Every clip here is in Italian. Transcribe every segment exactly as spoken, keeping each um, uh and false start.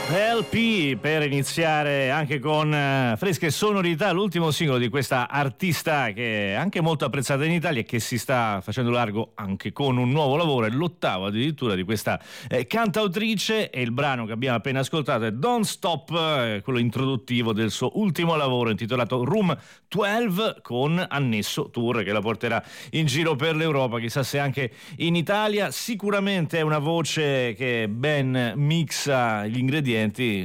L P per iniziare anche con uh, fresche sonorità, l'ultimo singolo di questa artista che è anche molto apprezzata in Italia e che si sta facendo largo anche con un nuovo lavoro, è l'ottavo addirittura di questa eh, cantautrice, e il brano che abbiamo appena ascoltato è Don't Stop, eh, quello introduttivo del suo ultimo lavoro intitolato Room dodici, con annesso tour che la porterà in giro per l'Europa, chissà se anche in Italia. Sicuramente è una voce che ben mixa gli ingredienti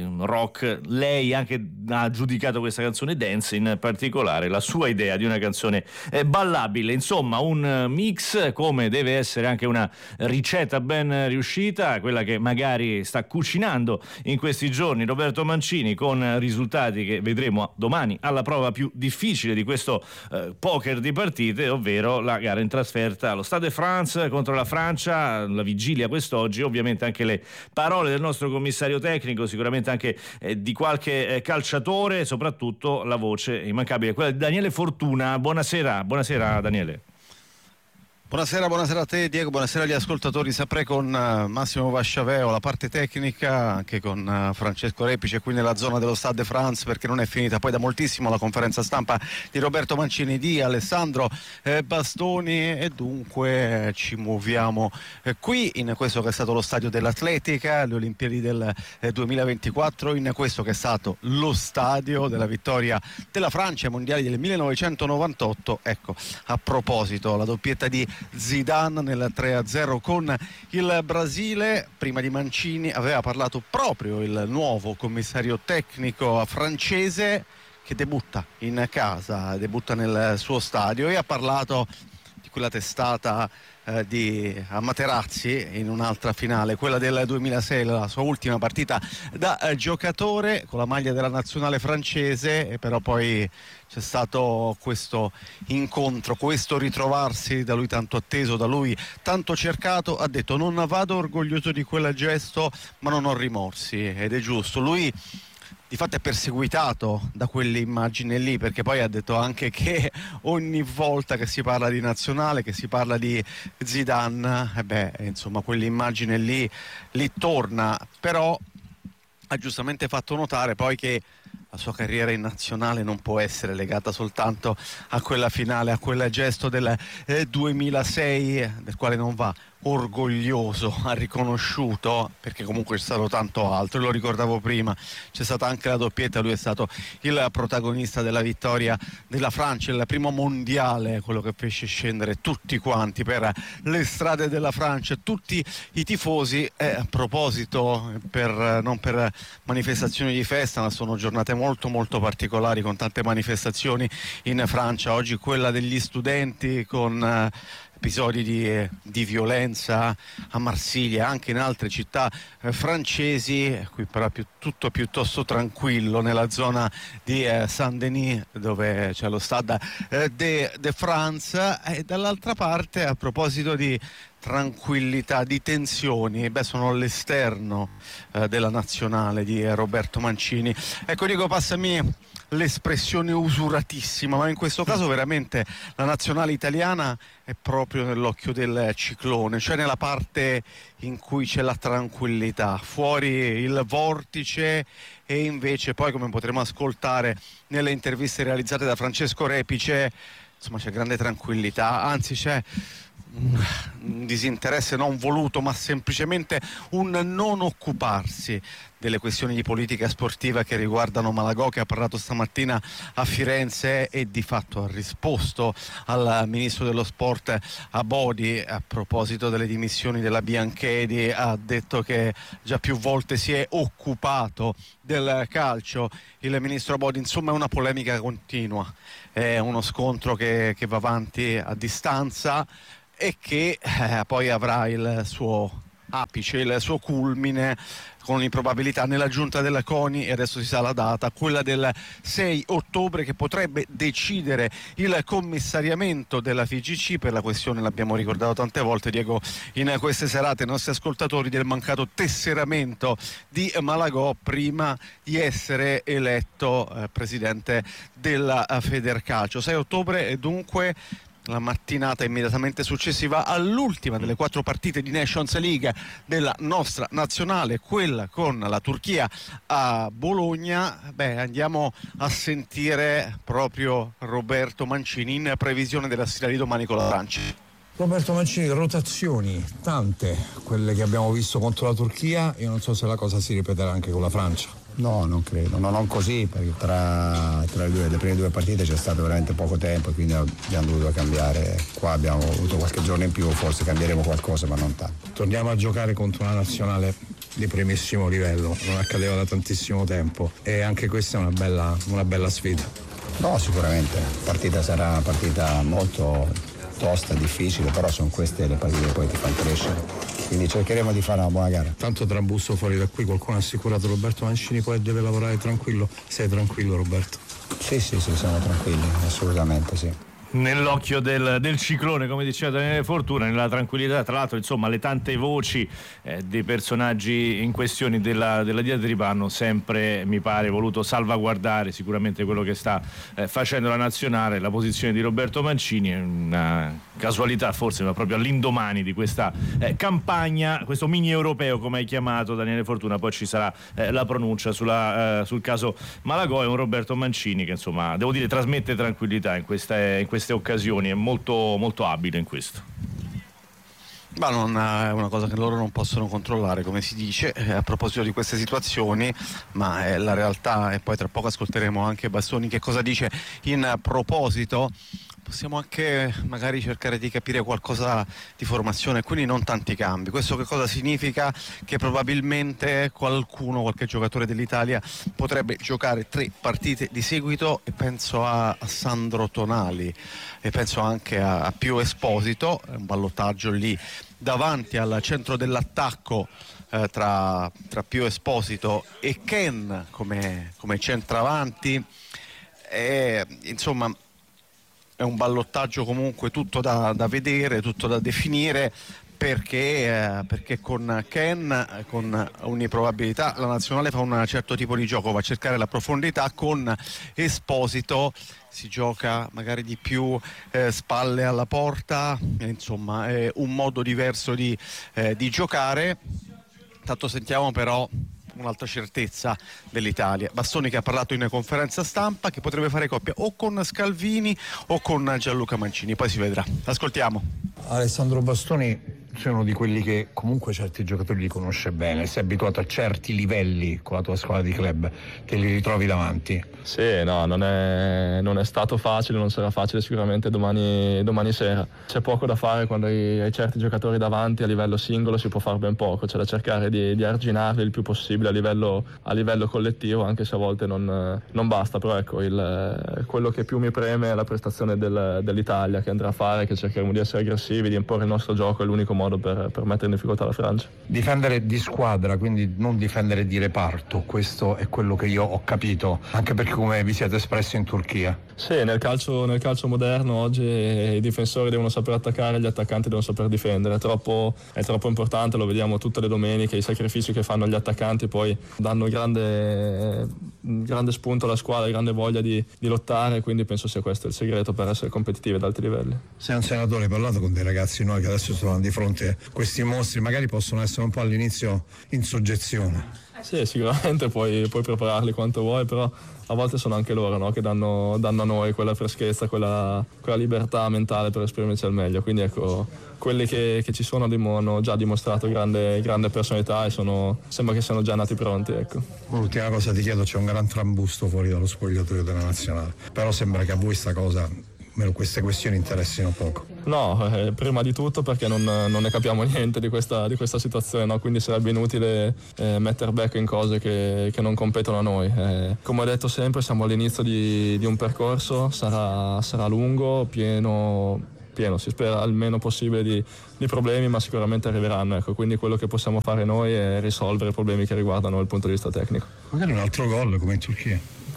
rock. Lei anche ha giudicato questa canzone dance, in particolare la sua idea di una canzone ballabile, insomma un mix come deve essere anche una ricetta ben riuscita, quella che magari sta cucinando in questi giorni Roberto Mancini, con risultati che vedremo domani alla prova più difficile di questo eh, poker di partite, ovvero la gara in trasferta allo Stade de France contro la Francia, la vigilia quest'oggi, ovviamente anche le parole del nostro commissario tecnico, sicuramente anche eh, di qualche eh, calciatore, soprattutto la voce immancabile, quella di Daniele Fortuna. Buonasera, buonasera Daniele. Buonasera, buonasera a te Diego, buonasera agli ascoltatori, sempre con uh, Massimo Vasciaveo, la parte tecnica, anche con uh, Francesco Repice qui nella zona dello Stade de France, perché non è finita poi da moltissimo la conferenza stampa di Roberto Mancini, di Alessandro eh, Bastoni, e dunque eh, ci muoviamo eh, qui in questo che è stato lo stadio dell'Atletica, le Olimpiadi del eh, duemilaventiquattro, in questo che è stato lo stadio della vittoria della Francia ai mondiali del millenovecentonovantotto. Ecco, a proposito, la doppietta di Zidane nel tre a zero con il Brasile. Prima di Mancini aveva parlato proprio il nuovo commissario tecnico francese, che debutta in casa, debutta nel suo stadio, e ha parlato di quella testata eh, di a Materazzi in un'altra finale, quella del duemilasei, la sua ultima partita da eh, giocatore con la maglia della nazionale francese, e però poi c'è stato questo incontro, questo ritrovarsi da lui tanto atteso, da lui tanto cercato. Ha detto: non vado orgoglioso di quel gesto, ma non ho rimorsi, ed è giusto. Lui di fatto è perseguitato da quell'immagine lì, perché poi ha detto anche che ogni volta che si parla di nazionale, che si parla di Zidane, eh beh, insomma quell'immagine lì, lì torna. Però ha giustamente fatto notare poi che la sua carriera in nazionale non può essere legata soltanto a quella finale, a quel gesto del eh, duemilasei, del quale non va orgoglioso, ha riconosciuto, perché comunque c'è stato tanto altro. Lo ricordavo prima, c'è stata anche la doppietta, lui è stato il protagonista della vittoria della Francia, il primo mondiale, quello che fece scendere tutti quanti per le strade della Francia, tutti i tifosi. E a proposito, per, non per manifestazioni di festa, ma sono giornate molto molto particolari, con tante manifestazioni in Francia. Oggi quella degli studenti, con eh, episodi di, di violenza a Marsiglia, anche in altre città eh, francesi. Qui però più, tutto piuttosto tranquillo nella zona di eh, Saint-Denis, dove c'è lo Stade eh, de, de France. E dall'altra parte, a proposito di tranquillità, di tensioni, beh, sono all'esterno eh, della nazionale di eh, Roberto Mancini. Ecco Diego, passami l'espressione usuratissima, ma in questo caso veramente la nazionale italiana è proprio nell'occhio del ciclone, cioè nella parte in cui c'è la tranquillità, fuori il vortice, e invece poi, come potremo ascoltare nelle interviste realizzate da Francesco Repice, insomma c'è grande tranquillità, anzi c'è un disinteresse non voluto, ma semplicemente un non occuparsi delle questioni di politica sportiva che riguardano Malagò, che ha parlato stamattina a Firenze e di fatto ha risposto al ministro dello sport Abodi a proposito delle dimissioni della Bianchedi. Ha detto che già più volte si è occupato del calcio il ministro Abodi. Insomma, è una polemica continua, è uno scontro che, che va avanti a distanza e che eh, poi avrà il suo apice, il suo culmine, con improbabilità nella giunta della CONI, e adesso si sa la data, quella del sei ottobre, che potrebbe decidere il commissariamento della F I G C per la questione, l'abbiamo ricordato tante volte Diego in queste serate ai nostri ascoltatori, del mancato tesseramento di Malagò prima di essere eletto eh, presidente della Federcalcio. sei ottobre, e dunque la mattinata immediatamente successiva all'ultima delle quattro partite di Nations League della nostra nazionale, quella con la Turchia a Bologna. Beh, andiamo a sentire proprio Roberto Mancini in previsione della sfida di domani con la Francia. Roberto Mancini, rotazioni, tante, quelle che abbiamo visto contro la Turchia, io non so se la cosa si ripeterà anche con la Francia. No, non credo, no, non così, perché tra, tra le, due, le prime due partite c'è stato veramente poco tempo e quindi abbiamo dovuto cambiare. Qua abbiamo avuto qualche giorno in più, forse cambieremo qualcosa, ma non tanto. Torniamo a giocare contro una nazionale di primissimo livello, non accadeva da tantissimo tempo e anche questa è una bella, una bella sfida. No, sicuramente, la partita sarà una partita molto tosta, difficile, però sono queste le partite che poi ti fanno crescere, quindi cercheremo di fare una buona gara. Tanto trambusto fuori da qui, qualcuno ha assicurato Roberto Mancini poi deve lavorare tranquillo. Sei tranquillo, Roberto? Sì, sì, sì, siamo tranquilli, assolutamente sì. Nell'occhio del, del ciclone, come diceva Daniele Fortuna, nella tranquillità, tra l'altro, insomma, le tante voci eh, dei personaggi in questione della, della diatriba hanno sempre, mi pare, voluto salvaguardare sicuramente quello che sta eh, facendo la nazionale. La posizione di Roberto Mancini è una casualità, forse, ma proprio all'indomani di questa eh, campagna, questo mini europeo, come hai chiamato Daniele Fortuna. Poi ci sarà eh, la pronuncia sulla, eh, sul caso Malagò, e un Roberto Mancini che, insomma, devo dire, trasmette tranquillità in queste, in queste queste occasioni, è molto, molto abile in questo. Ma non è una cosa che loro non possono controllare, come si dice, eh, a proposito di queste situazioni, ma è la realtà. E poi tra poco ascolteremo anche Bastoni che cosa dice in proposito. Possiamo anche magari cercare di capire qualcosa di formazione, quindi non tanti cambi. Questo che cosa significa? Che probabilmente qualcuno, qualche giocatore dell'Italia potrebbe giocare tre partite di seguito, e penso a, a Sandro Tonali e penso anche a, a Pio Esposito, un ballottaggio lì davanti al centro dell'attacco eh, tra, tra Pio Esposito e Ken come, come centravanti. E, insomma, è un ballottaggio comunque tutto da, da vedere, tutto da definire, perché, eh, perché con Ken, con ogni probabilità, la nazionale fa un certo tipo di gioco, va a cercare la profondità. Con Esposito si gioca magari di più eh, spalle alla porta, eh, insomma è un modo diverso di, eh, di giocare. Tanto sentiamo però un'altra certezza dell'Italia. Bastoni che ha parlato in conferenza stampa che potrebbe fare coppia o con Scalvini o con Gianluca Mancini, poi si vedrà. Ascoltiamo. Alessandro Bastoni sei uno di quelli che comunque certi giocatori li conosce bene, sei abituato a certi livelli con la tua squadra di club, te li ritrovi davanti. Sì, no, non è, non è stato facile, non sarà facile sicuramente domani, domani sera. C'è poco da fare quando hai, hai certi giocatori davanti, a livello singolo si può fare ben poco, c'è da cercare di, di arginarli il più possibile a livello, a livello collettivo, anche se a volte non, non basta, però ecco, il, quello che più mi preme è la prestazione del, dell'Italia che andrà a fare, che cercheremo di essere aggressivi, di imporre il nostro gioco, è l'unico modo Per, per mettere in difficoltà la Francia. Difendere di squadra, quindi non difendere di reparto, questo è quello che io ho capito, anche perché come vi siete espressi in Turchia. Sì, nel calcio, nel calcio moderno oggi i difensori devono saper attaccare, gli attaccanti devono saper difendere, è troppo, è troppo importante, lo vediamo tutte le domeniche, i sacrifici che fanno gli attaccanti poi danno grande, grande spunto alla squadra, grande voglia di, di lottare, quindi penso sia questo il segreto per essere competitivi ad alti livelli. Sei un senatore, hai parlato con dei ragazzi noi che adesso sono di fronte questi mostri, magari possono essere un po' all'inizio in soggezione. Sì, sicuramente puoi, puoi prepararli quanto vuoi, però a volte sono anche loro, no? Che danno, danno a noi quella freschezza, quella, quella libertà mentale per esprimerci al meglio, quindi ecco, quelli che, che ci sono hanno già dimostrato grande, grande personalità e sono, sembra che siano già nati pronti, ecco. L'ultima cosa ti chiedo, c'è un gran trambusto fuori dallo spogliatoio della nazionale, però sembra che a voi sta cosa, queste questioni interessino poco. No, eh, prima di tutto perché non, non ne capiamo niente di questa, di questa situazione, no? Quindi sarebbe inutile eh, mettere becco in cose che, che non competono a noi. Eh, come ho detto sempre, siamo all'inizio di, di un percorso, sarà, sarà lungo, pieno, pieno, si spera al meno possibile di, di problemi, ma sicuramente arriveranno. Ecco. Quindi quello che possiamo fare noi è risolvere i problemi che riguardano il punto di vista tecnico. Magari un altro gol come in Turchia.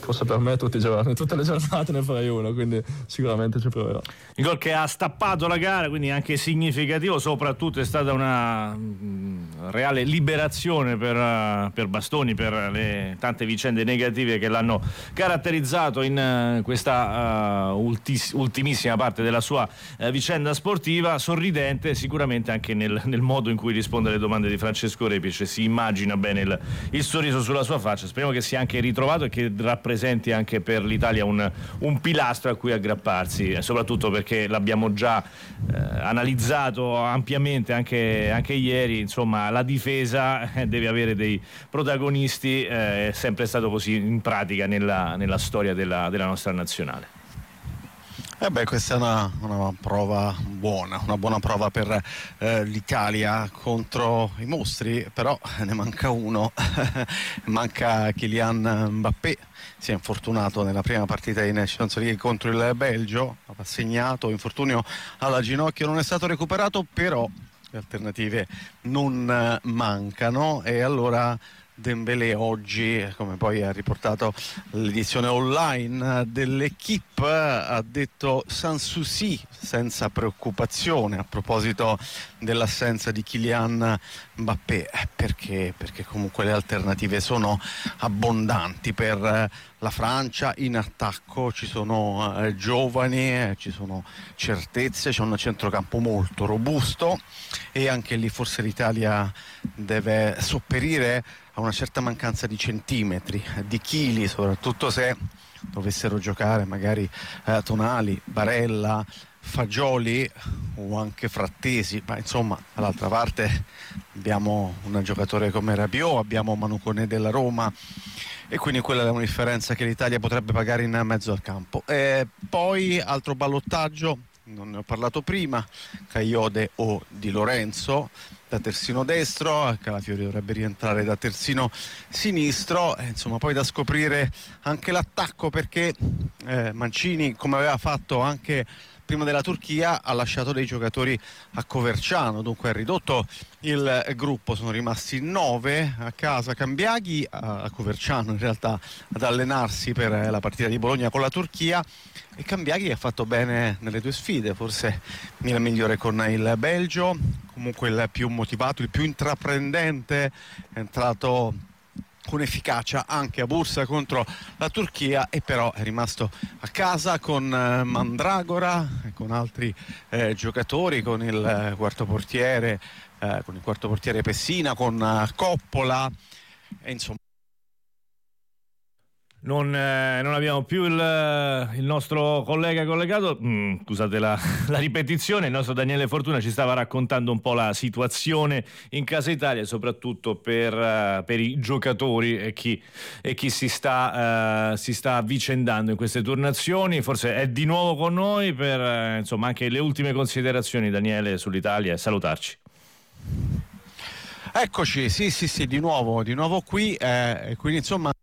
forse per me tutti i giorni, tutte le giornate ne farei uno, quindi sicuramente ci proverò. Il gol che ha stappato la gara, quindi anche significativo, soprattutto è stata una mh, reale liberazione per, uh, per Bastoni, per le tante vicende negative che l'hanno caratterizzato in uh, questa uh, ultis- ultimissima parte della sua uh, vicenda sportiva. Sorridente sicuramente anche nel, nel modo in cui risponde alle domande di Francesco Repice, si immagina bene il, il sorriso sulla sua faccia. Speriamo che sia anche ritrovato e che rappresenti anche per l'Italia un, un pilastro a cui aggrapparsi, eh, soprattutto perché l'abbiamo già eh, analizzato ampiamente anche, anche ieri. Insomma, la difesa eh, deve avere dei protagonisti, eh, è sempre stato così in pratica nella, nella storia della, della nostra nazionale. Eh beh, questa è una, una prova buona, una buona prova per eh, l'Italia contro i mostri, però ne manca uno, manca Kylian Mbappé, si è infortunato nella prima partita di Nations League contro il Belgio, ha segnato, infortunio alla ginocchio, non è stato recuperato, però le alternative non mancano e allora Dembélé oggi, come poi ha riportato l'edizione online dell'Equipe, ha detto sans souci, senza preoccupazione, a proposito dell'assenza di Kylian Mbappé, perché, perché comunque le alternative sono abbondanti per la Francia. In attacco ci sono eh, giovani, eh, ci sono certezze, c'è un centrocampo molto robusto e anche lì forse l'Italia deve sopperire a una certa mancanza di centimetri, di chili, soprattutto se dovessero giocare magari eh, Tonali, Barella, Fagioli o anche Frattesi, ma insomma dall'altra parte abbiamo un giocatore come Rabiot, abbiamo Manu Koné della Roma e quindi quella è una differenza che l'Italia potrebbe pagare in mezzo al campo. E poi altro ballottaggio, non ne ho parlato prima, Kayode o Di Lorenzo da terzino destro, Calafiori dovrebbe rientrare da terzino sinistro, e insomma poi da scoprire anche l'attacco, perché eh, Mancini, come aveva fatto anche prima della Turchia, ha lasciato dei giocatori a Coverciano, dunque ha ridotto il gruppo, sono rimasti nove a casa. Cambiaghi a Coverciano in realtà ad allenarsi per la partita di Bologna con la Turchia, e Cambiaghi ha fatto bene nelle due sfide, forse il migliore con il Belgio, comunque il più motivato, il più intraprendente, è entrato con efficacia anche a Bursa contro la Turchia, e però è rimasto a casa con eh, Mandragora e con altri eh, giocatori, con il eh, quarto portiere eh, con il quarto portiere Pessina, con eh, Coppola, e insomma Non, eh, non abbiamo più il, il nostro collega collegato, mm, scusate la, la ripetizione. Il nostro Daniele Fortuna ci stava raccontando un po' la situazione in casa Italia, soprattutto per, uh, per i giocatori e chi, e chi si, sta, uh, si sta avvicendando in queste turnazioni. Forse è di nuovo con noi per uh, insomma anche le ultime considerazioni, Daniele, sull'Italia, e salutarci. Eccoci, sì sì sì, di nuovo, di nuovo qui, eh, quindi insomma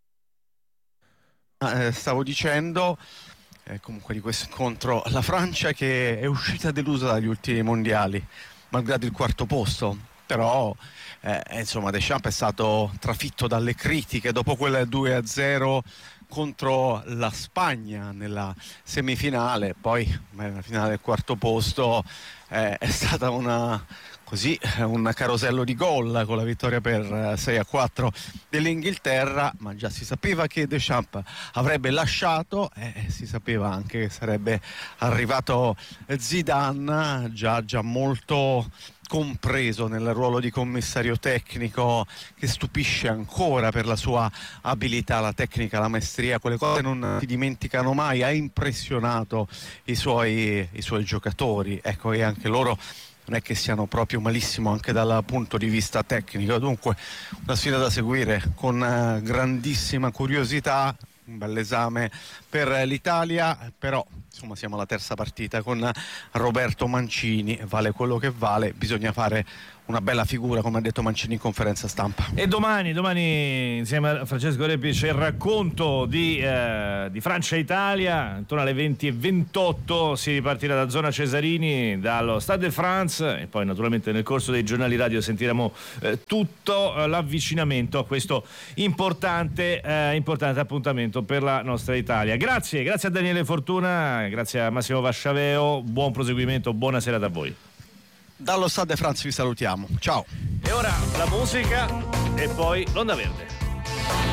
Eh, stavo dicendo eh, comunque di questo incontro, la Francia che è uscita delusa dagli ultimi mondiali malgrado il quarto posto, però eh, insomma Deschamps è stato trafitto dalle critiche dopo quel due a zero contro la Spagna nella semifinale. Poi nella finale del quarto posto eh, è stata una così un carosello di gol con la vittoria per sei a quattro dell'Inghilterra, ma già si sapeva che Deschamps avrebbe lasciato e eh, si sapeva anche che sarebbe arrivato Zidane, già, già molto compreso nel ruolo di commissario tecnico, che stupisce ancora per la sua abilità, la tecnica, la maestria, quelle cose non si dimenticano mai. Ha impressionato i suoi, i suoi giocatori, ecco, e anche loro non è che siano proprio malissimo anche dal punto di vista tecnico. Dunque una sfida da seguire con eh, grandissima curiosità, un bel esame per l'Italia, però Insomma, siamo alla terza partita con Roberto Mancini, vale quello che vale, bisogna fare una bella figura, come ha detto Mancini in conferenza stampa. E domani, domani insieme a Francesco Repice il racconto di, eh, di Francia-Italia, intorno alle venti e ventotto si ripartirà da zona Cesarini, dallo Stade de France, e poi naturalmente nel corso dei giornali radio sentiremo eh, tutto eh, l'avvicinamento a questo importante, eh, importante appuntamento per la nostra Italia. Grazie, grazie a Daniele Fortuna, grazie a Massimo Vasciaveo, buon proseguimento, buona serata a voi. Dallo Stade de France vi salutiamo, ciao. E ora la musica e poi l'Onda Verde.